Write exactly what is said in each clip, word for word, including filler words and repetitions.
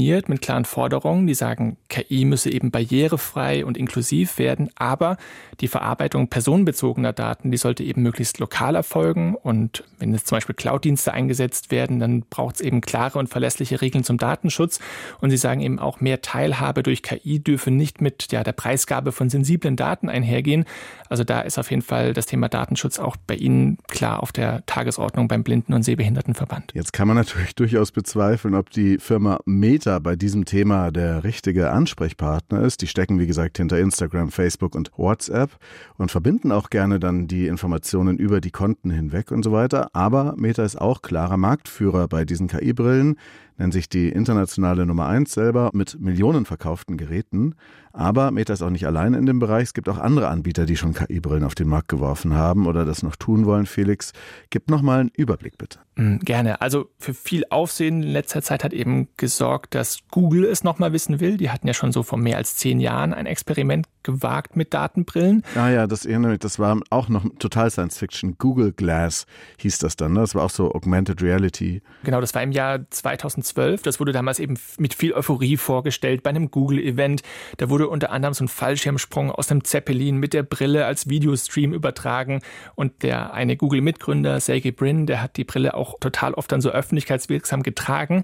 ambitioniert mit klaren Forderungen. Die sagen, K I müsse eben barrierefrei und inklusiv werden, aber die Verarbeitung personenbezogener Daten, die sollte eben möglichst lokal erfolgen. Und wenn jetzt zum Beispiel Cloud-Dienste eingesetzt werden, dann braucht es eben klare und verlässliche Regeln zum Datenschutz. Und sie sagen eben auch, mehr Teilhabe durch K I dürfe nicht mit ja, der Preisgabe von sensiblen Daten einhergehen. Also da ist auf jeden Fall das Thema Datenschutz auch bei Ihnen klar auf der Tagesordnung beim Blinden- und Sehbehindertenverband. Jetzt kann man natürlich durchaus bezweifeln, ob die Firma Meta bei diesem Thema der richtige Ansprechpartner ist. Die stecken, wie gesagt, hinter Instagram, Facebook und WhatsApp und verbinden auch gerne dann die Informationen über die Konten hinweg und so weiter. Aber Meta ist auch klarer Marktführer bei diesen K I-Brillen, nennt sich die internationale Nummer eins selber mit Millionen verkauften Geräten. Aber Meta ist auch nicht allein in dem Bereich. Es gibt auch andere Anbieter, die schon K I-Brillen auf den Markt geworfen haben oder das noch tun wollen. Felix, gib noch mal einen Überblick bitte. Gerne. Also für viel Aufsehen in letzter Zeit hat eben gesorgt, dass Google es noch mal wissen will. Die hatten ja schon so vor mehr als zehn Jahren ein Experiment gewagt mit Datenbrillen. Ah ja, das erinnere mich. Das war auch noch total Science Fiction. Google Glass hieß das dann. Ne? Das war auch so Augmented Reality. Genau, das war im Jahr zweitausendzwölf. Das wurde damals eben mit viel Euphorie vorgestellt bei einem Google-Event. Da wurde unter anderem so ein Fallschirmsprung aus einem Zeppelin mit der Brille als Videostream übertragen. Und der eine Google-Mitgründer, Sergey Brin, der hat die Brille auch total oft dann so öffentlichkeitswirksam getragen.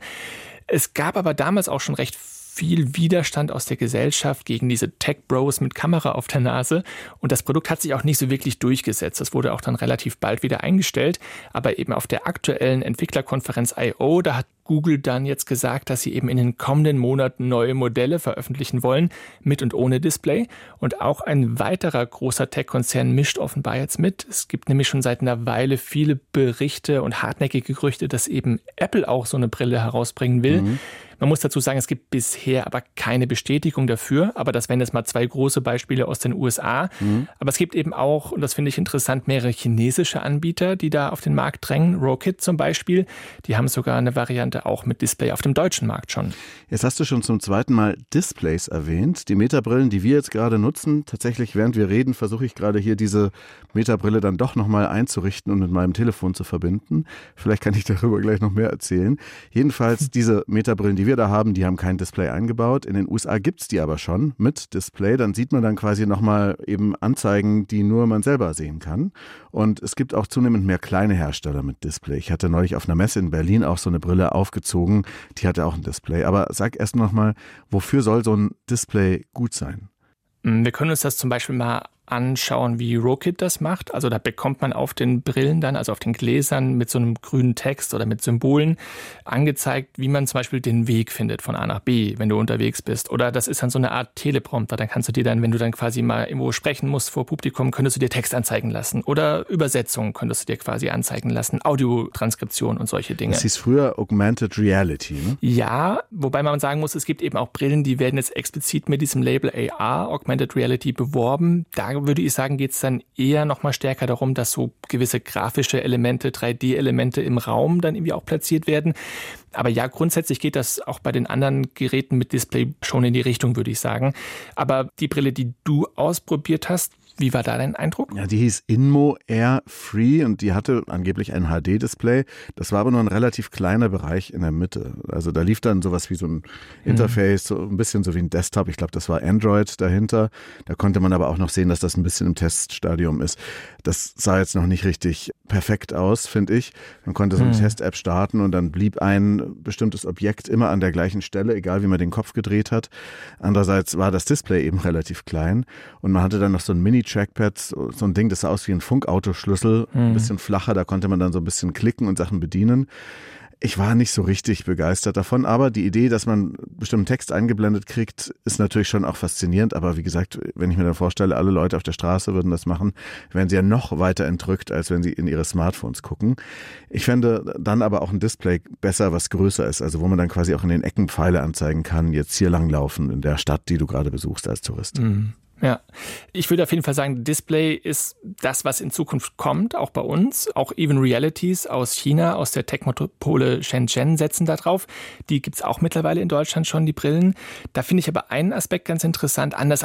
Es gab aber damals auch schon recht viel Widerstand aus der Gesellschaft gegen diese Tech-Bros mit Kamera auf der Nase. Und das Produkt hat sich auch nicht so wirklich durchgesetzt. Das wurde auch dann relativ bald wieder eingestellt. Aber eben auf der aktuellen Entwicklerkonferenz I O, da hat Google dann jetzt gesagt, dass sie eben in den kommenden Monaten neue Modelle veröffentlichen wollen, mit und ohne Display. Und auch ein weiterer großer Tech-Konzern mischt offenbar jetzt mit. Es gibt nämlich schon seit einer Weile viele Berichte und hartnäckige Gerüchte, dass eben Apple auch so eine Brille herausbringen will. Mhm. Man muss dazu sagen, es gibt bisher aber keine Bestätigung dafür. Aber das wären jetzt mal zwei große Beispiele aus den U S A. Mhm. Aber es gibt eben auch, und das finde ich interessant, mehrere chinesische Anbieter, die da auf den Markt drängen. Rokit zum Beispiel. Die haben sogar eine Variante auch mit Display auf dem deutschen Markt schon. Jetzt hast du schon zum zweiten Mal Displays erwähnt. Die Meta-Brillen, die wir jetzt gerade nutzen. Tatsächlich, während wir reden, versuche ich gerade hier diese Meta-Brille dann doch nochmal einzurichten und mit meinem Telefon zu verbinden. Vielleicht kann ich darüber gleich noch mehr erzählen. Jedenfalls, diese Meta-Brillen, die wir da haben, die haben kein Display eingebaut. In den U S A gibt es die aber schon mit Display. Dann sieht man dann quasi nochmal eben Anzeigen, die nur man selber sehen kann. Und es gibt auch zunehmend mehr kleine Hersteller mit Display. Ich hatte neulich auf einer Messe in Berlin auch so eine Brille aufgezogen. Die hatte auch ein Display. Aber sag erst nochmal, wofür soll so ein Display gut sein? Wir können uns das zum Beispiel mal anschauen, wie Rokit das macht. Also da bekommt man auf den Brillen dann, also auf den Gläsern mit so einem grünen Text oder mit Symbolen angezeigt, wie man zum Beispiel den Weg findet von A nach B, wenn du unterwegs bist. Oder das ist dann so eine Art Teleprompter. Dann kannst du dir dann, wenn du dann quasi mal irgendwo sprechen musst vor Publikum, könntest du dir Text anzeigen lassen. Oder Übersetzung könntest du dir quasi anzeigen lassen. Audiotranskription und solche Dinge. Das hieß früher Augmented Reality, ne? Ja, wobei man sagen muss, es gibt eben auch Brillen, die werden jetzt explizit mit diesem Label A R, Augmented Reality, beworben. Da würde ich sagen, geht es dann eher noch mal stärker darum, dass so gewisse grafische Elemente, drei D-Elemente im Raum dann irgendwie auch platziert werden. Aber ja, grundsätzlich geht das auch bei den anderen Geräten mit Display schon in die Richtung, würde ich sagen. Aber die Brille, die du ausprobiert hast, wie war da dein Eindruck? Ja, die hieß Inmo Air Free und die hatte angeblich ein H D-Display. Das war aber nur ein relativ kleiner Bereich in der Mitte. Also da lief dann sowas wie so ein Interface, so ein bisschen so wie ein Desktop. Ich glaube, das war Android dahinter. Da konnte man aber auch noch sehen, dass das ein bisschen im Teststadium ist. Das sah jetzt noch nicht richtig perfekt aus, finde ich. Man konnte so eine mhm. Test-App starten und dann blieb ein bestimmtes Objekt immer an der gleichen Stelle, egal wie man den Kopf gedreht hat. Andererseits war das Display eben relativ klein und man hatte dann noch so ein Mini Trackpad, so ein Ding, das sah aus wie ein Funkautoschlüssel, mhm. ein bisschen flacher, da konnte man dann so ein bisschen klicken und Sachen bedienen. Ich war nicht so richtig begeistert davon, aber die Idee, dass man bestimmten Text eingeblendet kriegt, ist natürlich schon auch faszinierend. Aber wie gesagt, wenn ich mir dann vorstelle, alle Leute auf der Straße würden das machen, wären sie ja noch weiter entrückt, als wenn sie in ihre Smartphones gucken. Ich fände dann aber auch ein Display besser, was größer ist, also wo man dann quasi auch in den Ecken Pfeile anzeigen kann, jetzt hier langlaufen in der Stadt, die du gerade besuchst als Tourist. Mhm. Ja, ich würde auf jeden Fall sagen, Display ist das, was in Zukunft kommt, auch bei uns. Auch Even Realities aus China, aus der Tech-Metropole Shenzhen setzen da drauf. Die gibt's auch mittlerweile in Deutschland schon, die Brillen. Da finde ich aber einen Aspekt ganz interessant, anders als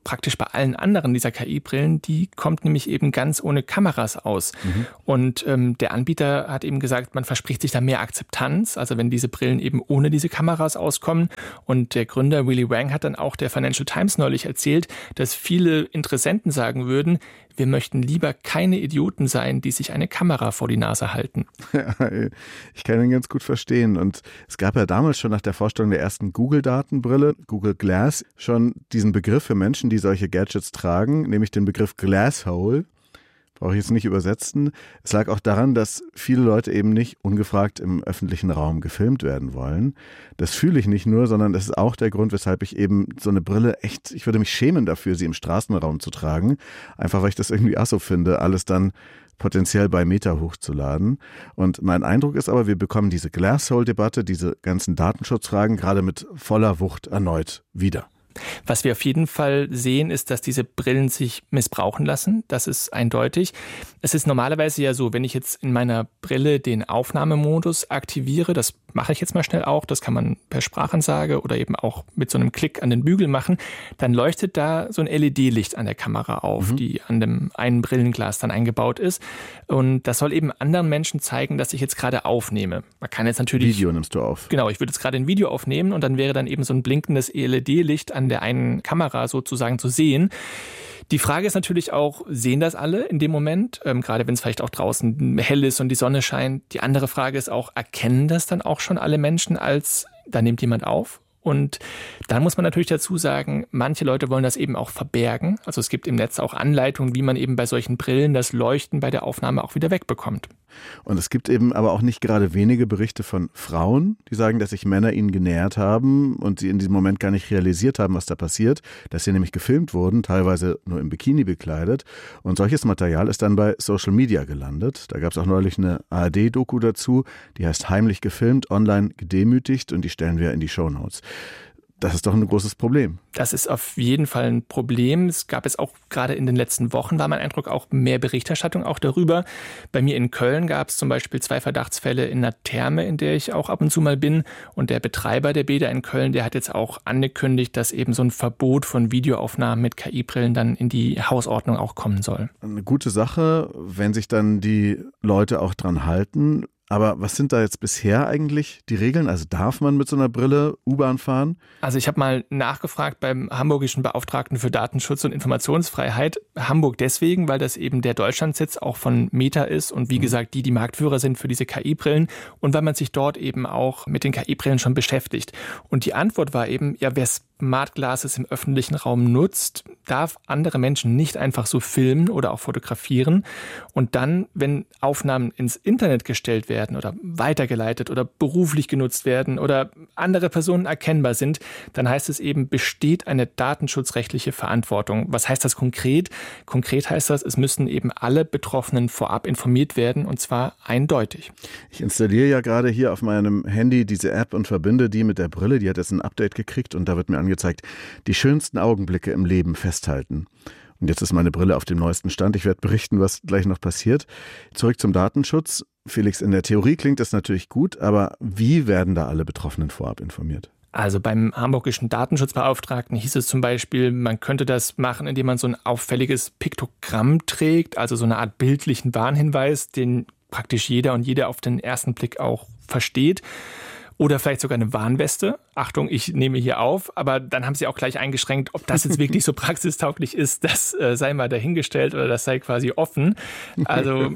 praktisch bei allen anderen dieser K I-Brillen, die kommt nämlich eben ganz ohne Kameras aus. Mhm. Und ähm, der Anbieter hat eben gesagt, man verspricht sich da mehr Akzeptanz, also wenn diese Brillen eben ohne diese Kameras auskommen. Und der Gründer Willy Wang hat dann auch der Financial Times neulich erzählt, dass viele Interessenten sagen würden, wir möchten lieber keine Idioten sein, die sich eine Kamera vor die Nase halten. Ja, ich kann ihn ganz gut verstehen. Und es gab ja damals schon nach der Vorstellung der ersten Google-Datenbrille, Google Glass, schon diesen Begriff für Menschen, die solche Gadgets tragen, nämlich den Begriff Glasshole. Brauche ich jetzt nicht übersetzen. Es lag auch daran, dass viele Leute eben nicht ungefragt im öffentlichen Raum gefilmt werden wollen. Das fühle ich nicht nur, sondern das ist auch der Grund, weshalb ich eben so eine Brille echt, ich würde mich schämen dafür, sie im Straßenraum zu tragen. Einfach, weil ich das irgendwie auch so finde, alles dann potenziell bei Meta hochzuladen. Und mein Eindruck ist aber, wir bekommen diese Glasshole-Debatte, diese ganzen Datenschutzfragen gerade mit voller Wucht erneut wieder. Was wir auf jeden Fall sehen, ist, dass diese Brillen sich missbrauchen lassen. Das ist eindeutig. Es ist normalerweise ja so, wenn ich jetzt in meiner Brille den Aufnahmemodus aktiviere, das mache ich jetzt mal schnell auch, das kann man per Sprachansage oder eben auch mit so einem Klick an den Bügel machen, dann leuchtet da so ein L E D-Licht an der Kamera auf, mhm. die an dem einen Brillenglas dann eingebaut ist. Und das soll eben anderen Menschen zeigen, dass ich jetzt gerade aufnehme. Man kann jetzt natürlich... Video nimmst du auf. Genau, ich würde jetzt gerade ein Video aufnehmen und dann wäre dann eben so ein blinkendes L E D-Licht an der einen Kamera sozusagen zu sehen. Die Frage ist natürlich auch, sehen das alle in dem Moment, ähm, gerade wenn es vielleicht auch draußen hell ist und die Sonne scheint. Die andere Frage ist auch, erkennen das dann auch schon alle Menschen als, da nimmt jemand auf? Und dann muss man natürlich dazu sagen, manche Leute wollen das eben auch verbergen. Also es gibt im Netz auch Anleitungen, wie man eben bei solchen Brillen das Leuchten bei der Aufnahme auch wieder wegbekommt. Und es gibt eben aber auch nicht gerade wenige Berichte von Frauen, die sagen, dass sich Männer ihnen genähert haben und sie in diesem Moment gar nicht realisiert haben, was da passiert, dass sie nämlich gefilmt wurden, teilweise nur im Bikini bekleidet. Und solches Material ist dann bei Social Media gelandet. Da gab es auch neulich eine A R D-Doku dazu, die heißt Heimlich gefilmt, online gedemütigt, und die stellen wir in die Shownotes. Das ist doch ein großes Problem. Das ist auf jeden Fall ein Problem. Es gab es auch gerade in den letzten Wochen, war mein Eindruck, auch mehr Berichterstattung auch darüber. Bei mir in Köln gab es zum Beispiel zwei Verdachtsfälle in einer Therme, in der ich auch ab und zu mal bin. Und der Betreiber der Bäder in Köln, der hat jetzt auch angekündigt, dass eben so ein Verbot von Videoaufnahmen mit K I-Brillen dann in die Hausordnung auch kommen soll. Eine gute Sache, wenn sich dann die Leute auch dran halten. Aber was sind da jetzt bisher eigentlich die Regeln? Also darf man mit so einer Brille U-Bahn fahren? Also ich habe mal nachgefragt beim hamburgischen Beauftragten für Datenschutz und Informationsfreiheit. Hamburg deswegen, weil das eben der Deutschlandsitz auch von Meta ist und wie mhm. gesagt, die die Marktführer sind für diese K I-Brillen und weil man sich dort eben auch mit den K I-Brillen schon beschäftigt. Und die Antwort war eben, ja, wer Smart Glasses im öffentlichen Raum nutzt, darf andere Menschen nicht einfach so filmen oder auch fotografieren. Und dann, wenn Aufnahmen ins Internet gestellt werden oder weitergeleitet oder beruflich genutzt werden oder andere Personen erkennbar sind, dann heißt es eben, besteht eine datenschutzrechtliche Verantwortung. Was heißt das konkret? Konkret heißt das, es müssen eben alle Betroffenen vorab informiert werden und zwar eindeutig. Ich installiere ja gerade hier auf meinem Handy diese App und verbinde die mit der Brille. Die hat jetzt ein Update gekriegt und da wird mir angezeigt, die schönsten Augenblicke im Leben festhalten. Und jetzt ist meine Brille auf dem neuesten Stand. Ich werde berichten, was gleich noch passiert. Zurück zum Datenschutz. Felix, in der Theorie klingt das natürlich gut, aber wie werden da alle Betroffenen vorab informiert? Also beim hamburgischen Datenschutzbeauftragten hieß es zum Beispiel, man könnte das machen, indem man so ein auffälliges Piktogramm trägt, also so eine Art bildlichen Warnhinweis, den praktisch jeder und jede auf den ersten Blick auch versteht. Oder vielleicht sogar eine Warnweste. Achtung, ich nehme hier auf. Aber dann haben sie auch gleich eingeschränkt, ob das jetzt wirklich so praxistauglich ist, das äh, sei mal dahingestellt oder das sei quasi offen. Also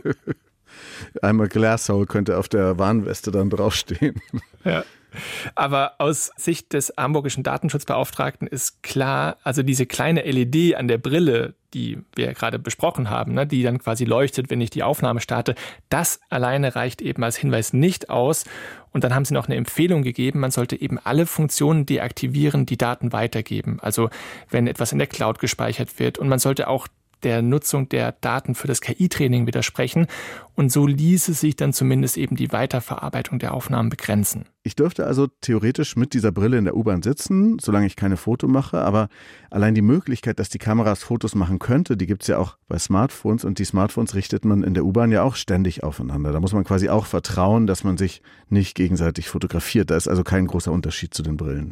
einmal Glasshole könnte auf der Warnweste dann draufstehen. Ja. Aber aus Sicht des hamburgischen Datenschutzbeauftragten ist klar, also diese kleine L E D an der Brille, die wir ja gerade besprochen haben, ne, die dann quasi leuchtet, wenn ich die Aufnahme starte, das alleine reicht eben als Hinweis nicht aus. Und dann haben sie noch eine Empfehlung gegeben, man sollte eben alle Funktionen deaktivieren, die Daten weitergeben. Also wenn etwas in der Cloud gespeichert wird. Und man sollte auch der Nutzung der Daten für das K I-Training widersprechen. Und so ließe sich dann zumindest eben die Weiterverarbeitung der Aufnahmen begrenzen. Ich dürfte also theoretisch mit dieser Brille in der U-Bahn sitzen, solange ich keine Foto mache. Aber allein die Möglichkeit, dass die Kameras Fotos machen könnte, die gibt es ja auch bei Smartphones. Und die Smartphones richtet man in der U-Bahn ja auch ständig aufeinander. Da muss man quasi auch vertrauen, dass man sich nicht gegenseitig fotografiert. Da ist also kein großer Unterschied zu den Brillen.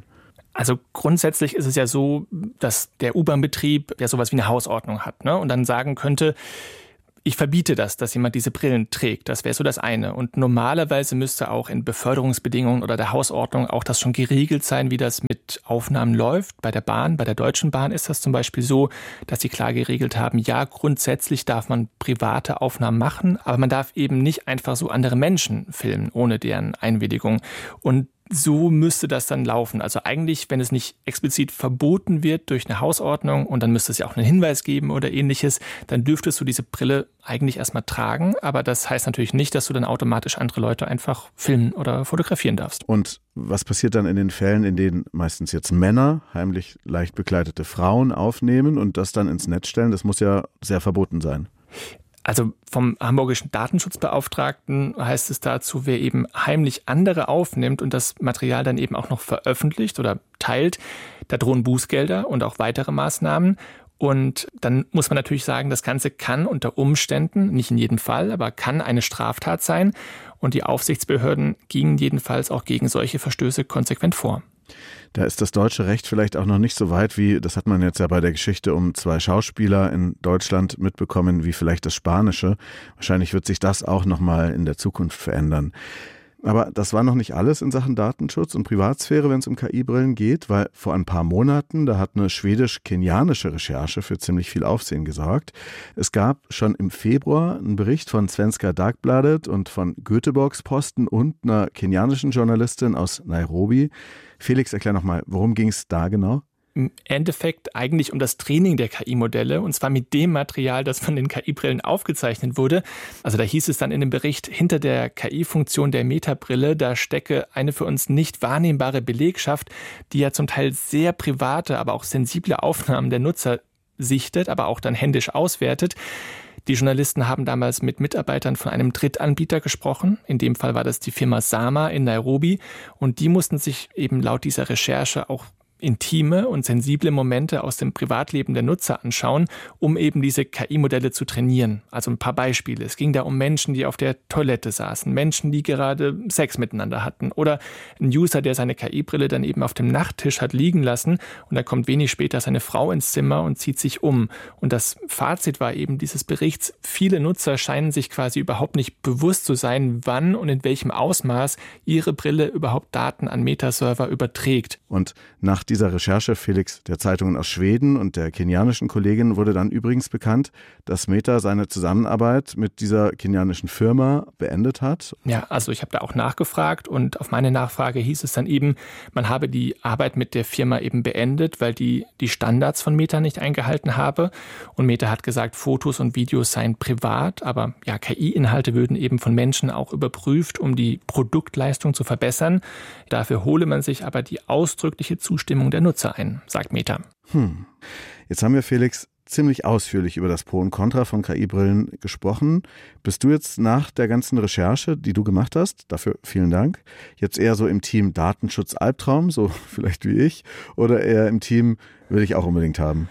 Also grundsätzlich ist es ja so, dass der U-Bahn-Betrieb ja sowas wie eine Hausordnung hat, ne? Und dann sagen könnte, ich verbiete das, dass jemand diese Brillen trägt. Das wäre so das eine. Und normalerweise müsste auch in Beförderungsbedingungen oder der Hausordnung auch das schon geregelt sein, wie das mit Aufnahmen läuft. Bei der Bahn, bei der Deutschen Bahn ist das zum Beispiel so, dass sie klar geregelt haben, ja, grundsätzlich darf man private Aufnahmen machen, aber man darf eben nicht einfach so andere Menschen filmen, ohne deren Einwilligung. Und so müsste das dann laufen. Also eigentlich, wenn es nicht explizit verboten wird durch eine Hausordnung und dann müsste es ja auch einen Hinweis geben oder ähnliches, dann dürftest du diese Brille eigentlich erstmal tragen. Aber das heißt natürlich nicht, dass du dann automatisch andere Leute einfach filmen oder fotografieren darfst. Und was passiert dann in den Fällen, in denen meistens jetzt Männer heimlich leicht bekleidete Frauen aufnehmen und das dann ins Netz stellen? Das muss ja sehr verboten sein. Also vom hamburgischen Datenschutzbeauftragten heißt es dazu, wer eben heimlich andere aufnimmt und das Material dann eben auch noch veröffentlicht oder teilt, da drohen Bußgelder und auch weitere Maßnahmen. Und dann muss man natürlich sagen, das Ganze kann unter Umständen, nicht in jedem Fall, aber kann eine Straftat sein. Und die Aufsichtsbehörden gingen jedenfalls auch gegen solche Verstöße konsequent vor. Da ist das deutsche Recht vielleicht auch noch nicht so weit wie, das hat man jetzt ja bei der Geschichte um zwei Schauspieler in Deutschland mitbekommen, wie vielleicht das Spanische. Wahrscheinlich wird sich das auch nochmal in der Zukunft verändern. Aber das war noch nicht alles in Sachen Datenschutz und Privatsphäre, wenn es um K I-Brillen geht, weil vor ein paar Monaten, da hat eine schwedisch-kenianische Recherche für ziemlich viel Aufsehen gesorgt. Es gab schon im Februar einen Bericht von Svenska Dagbladet und von Göteborgs-Posten und einer kenianischen Journalistin aus Nairobi. Felix, erklär nochmal, worum ging es da genau? Im Endeffekt eigentlich um das Training der K I-Modelle und zwar mit dem Material, das von den K I-Brillen aufgezeichnet wurde. Also da hieß es dann in dem Bericht, hinter der K I-Funktion der Meta-Brille, da stecke eine für uns nicht wahrnehmbare Belegschaft, die ja zum Teil sehr private, aber auch sensible Aufnahmen der Nutzer sichtet, aber auch dann händisch auswertet. Die Journalisten haben damals mit Mitarbeitern von einem Drittanbieter gesprochen. In dem Fall war das die Firma Sama in Nairobi. Und die mussten sich eben laut dieser Recherche auch intime und sensible Momente aus dem Privatleben der Nutzer anschauen, um eben diese K I-Modelle zu trainieren. Also ein paar Beispiele. Es ging da um Menschen, die auf der Toilette saßen, Menschen, die gerade Sex miteinander hatten oder ein User, der seine K I-Brille dann eben auf dem Nachttisch hat liegen lassen und da kommt wenig später seine Frau ins Zimmer und zieht sich um. Und das Fazit war eben dieses Berichts, viele Nutzer scheinen sich quasi überhaupt nicht bewusst zu sein, wann und in welchem Ausmaß ihre Brille überhaupt Daten an Meta-Server überträgt. Und nach dieser Recherche, Felix, der Zeitungen aus Schweden und der kenianischen Kollegin wurde dann übrigens bekannt, dass Meta seine Zusammenarbeit mit dieser kenianischen Firma beendet hat. Ja, also ich habe da auch nachgefragt und auf meine Nachfrage hieß es dann eben, man habe die Arbeit mit der Firma eben beendet, weil die die Standards von Meta nicht eingehalten habe. Und Meta hat gesagt, Fotos und Videos seien privat, aber ja, K I-Inhalte würden eben von Menschen auch überprüft, um die Produktleistung zu verbessern. Dafür hole man sich aber die ausdrückliche Zustimmung der Nutzer ein, sagt Meta. Hm. Jetzt haben wir, Felix, ziemlich ausführlich über das Pro und Contra von K I-Brillen gesprochen. Bist du jetzt nach der ganzen Recherche, die du gemacht hast, dafür vielen Dank, jetzt eher so im Team Datenschutz Albtraum, so vielleicht wie ich, oder eher im Team will ich auch unbedingt haben?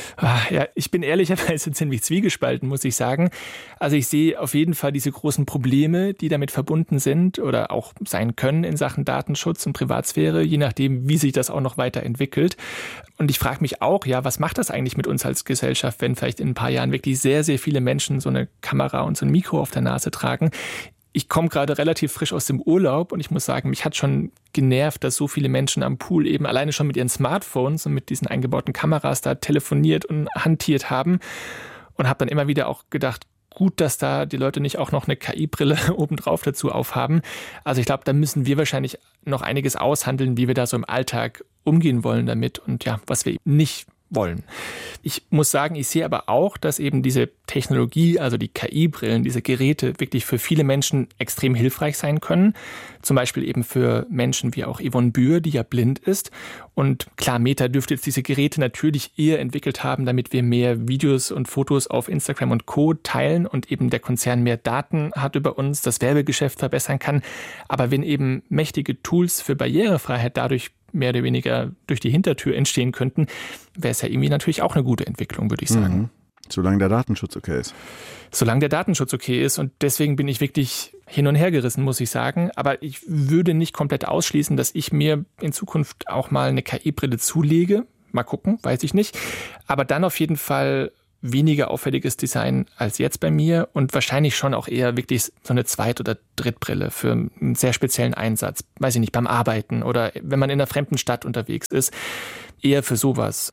Ja, ich bin ehrlicherweise ziemlich zwiegespalten, muss ich sagen. Also ich sehe auf jeden Fall diese großen Probleme, die damit verbunden sind oder auch sein können in Sachen Datenschutz und Privatsphäre, je nachdem, wie sich das auch noch weiterentwickelt. Und ich frage mich auch, ja, was macht das eigentlich mit uns als Gesellschaft, wenn vielleicht in ein paar Jahren wirklich sehr, sehr viele Menschen so eine Kamera und so ein Mikro auf der Nase tragen? Ich komme gerade relativ frisch aus dem Urlaub und ich muss sagen, mich hat schon genervt, dass so viele Menschen am Pool eben alleine schon mit ihren Smartphones und mit diesen eingebauten Kameras da telefoniert und hantiert haben und habe dann immer wieder auch gedacht, gut, dass da die Leute nicht auch noch eine K I-Brille obendrauf dazu aufhaben. Also ich glaube, da müssen wir wahrscheinlich noch einiges aushandeln, wie wir da so im Alltag umgehen wollen damit und ja, was wir nicht wollen. Ich muss sagen, ich sehe aber auch, dass eben diese Technologie, also die K I-Brillen, diese Geräte wirklich für viele Menschen extrem hilfreich sein können. Zum Beispiel eben für Menschen wie auch Yvonne Bühr, die ja blind ist. Und klar, Meta dürfte jetzt diese Geräte natürlich eher entwickelt haben, damit wir mehr Videos und Fotos auf Instagram und Co. teilen und eben der Konzern mehr Daten hat über uns, das Werbegeschäft verbessern kann. Aber wenn eben mächtige Tools für Barrierefreiheit dadurch mehr oder weniger durch die Hintertür entstehen könnten, wäre es ja irgendwie natürlich auch eine gute Entwicklung, würde ich sagen. Mhm. Solange der Datenschutz okay ist. Solange der Datenschutz okay ist. Und deswegen bin ich wirklich hin und her gerissen, muss ich sagen. Aber ich würde nicht komplett ausschließen, dass ich mir in Zukunft auch mal eine K I-Brille zulege. Mal gucken, weiß ich nicht. Aber dann auf jeden Fall weniger auffälliges Design als jetzt bei mir und wahrscheinlich schon auch eher wirklich so eine Zweit- oder Drittbrille für einen sehr speziellen Einsatz. Weiß ich nicht, beim Arbeiten oder wenn man in einer fremden Stadt unterwegs ist. Eher für sowas.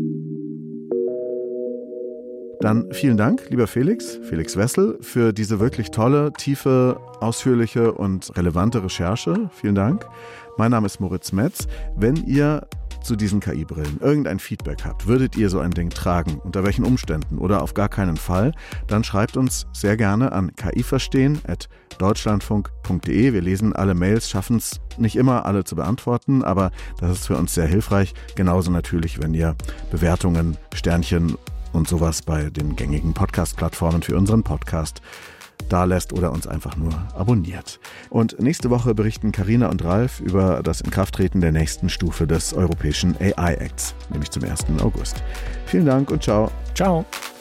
Dann vielen Dank, lieber Felix, Felix Wessel, für diese wirklich tolle, tiefe, ausführliche und relevante Recherche. Vielen Dank. Mein Name ist Moritz Metz. Wenn ihr zu diesen K I-Brillen irgendein Feedback habt, würdet ihr so ein Ding tragen, unter welchen Umständen oder auf gar keinen Fall, dann schreibt uns sehr gerne an kiverstehen at deutschlandfunk punkt de. Wir lesen alle Mails, schaffen es nicht immer, alle zu beantworten, aber das ist für uns sehr hilfreich. Genauso natürlich, wenn ihr Bewertungen, Sternchen und sowas bei den gängigen Podcast-Plattformen für unseren Podcast da lässt oder uns einfach nur abonniert. Und nächste Woche berichten Carina und Ralf über das Inkrafttreten der nächsten Stufe des Europäischen A I-Acts, nämlich zum ersten August. Vielen Dank und ciao. Ciao.